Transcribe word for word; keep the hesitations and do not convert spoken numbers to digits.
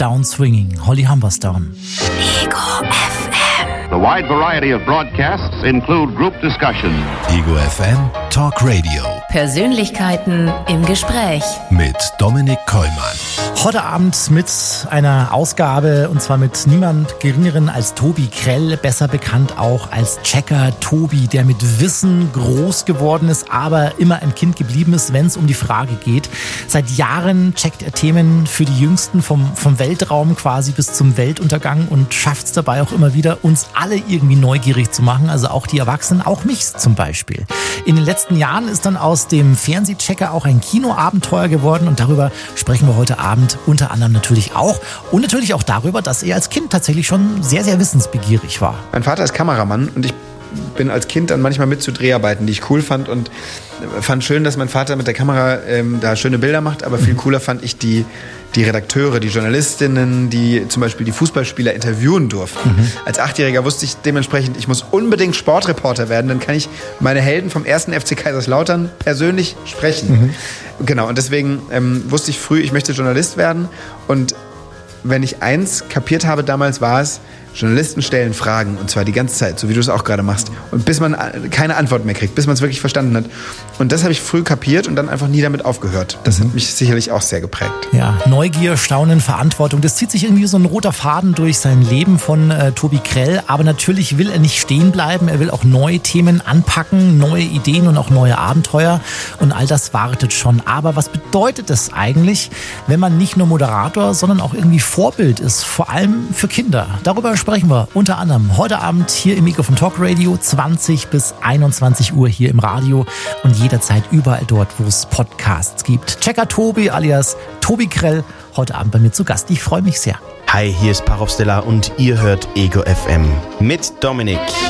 Down Swinging, Holly Humberstone. Ego F M. The wide variety of broadcasts include group discussion. Ego F M Talk Radio. Persönlichkeiten im Gespräch. Mit Dominik Kollmann. Heute Abend mit einer Ausgabe, und zwar mit niemand Geringeren als Tobi Krell, besser bekannt auch als Checker Tobi, der mit Wissen groß geworden ist, aber immer ein Kind geblieben ist, wenn es um die Frage geht. Seit Jahren checkt er Themen für die Jüngsten vom, vom Weltraum quasi bis zum Weltuntergang und schafft es dabei auch immer wieder, uns alle irgendwie neugierig zu machen, also auch die Erwachsenen, auch mich zum Beispiel. In den letzten Jahren ist dann aus dem Fernsehchecker auch ein Kinoabenteuer geworden und darüber sprechen wir heute Abend unter anderem natürlich auch. Und natürlich auch darüber, dass er als Kind tatsächlich schon sehr, sehr wissensbegierig war. Mein Vater ist Kameramann und ich bin als Kind dann manchmal mit zu Dreharbeiten, die ich cool fand, und fand schön, dass mein Vater mit der Kamera ähm, da schöne Bilder macht, aber viel cooler fand ich die, die Redakteure, die Journalistinnen, die zum Beispiel die Fußballspieler interviewen durften. Mhm. Als Achtjähriger wusste ich dementsprechend, ich muss unbedingt Sportreporter werden, dann kann ich meine Helden vom ersten F C Kaiserslautern persönlich sprechen. Mhm. Genau, und deswegen ähm, wusste ich früh, ich möchte Journalist werden, und wenn ich eins kapiert habe damals, war es, Journalisten stellen Fragen, und zwar die ganze Zeit, so wie du es auch gerade machst. Und bis man keine Antwort mehr kriegt, bis man es wirklich verstanden hat. Und das habe ich früh kapiert und dann einfach nie damit aufgehört. Das hat mich sicherlich auch sehr geprägt. Ja, Neugier, Staunen, Verantwortung, das zieht sich irgendwie so ein roter Faden durch sein Leben von äh, Tobi Krell. Aber natürlich will er nicht stehen bleiben, er will auch neue Themen anpacken, neue Ideen und auch neue Abenteuer. Und all das wartet schon. Aber was bedeutet es eigentlich, wenn man nicht nur Moderator, sondern auch irgendwie Vorbild ist, vor allem für Kinder? Darüber sprechen wir unter anderem heute Abend hier im Ego von Talk Radio, zwanzig bis einundzwanzig Uhr hier im Radio und jederzeit überall dort, wo es Podcasts gibt. Checker Tobi alias Tobi Krell, heute Abend bei mir zu Gast. Ich freue mich sehr. Hi, hier ist Parov Stella und ihr hört Ego F M mit Dominik.